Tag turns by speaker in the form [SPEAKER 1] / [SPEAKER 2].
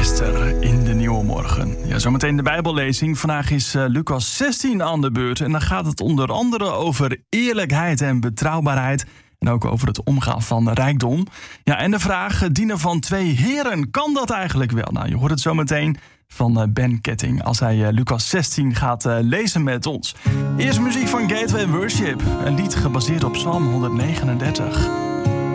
[SPEAKER 1] Esther in de Nieuwe Morgen. Ja, zometeen de Bijbellezing. Vandaag is Lucas 16 aan de beurt. En dan gaat het onder andere over eerlijkheid en betrouwbaarheid. En ook over het omgaan van rijkdom. Ja, en de vraag, dienen van twee heren, kan dat eigenlijk wel? Nou, je hoort het zometeen van Ben Ketting als hij Lucas 16 gaat lezen met ons. Eerst muziek van Gateway Worship. Een lied gebaseerd op Psalm 139.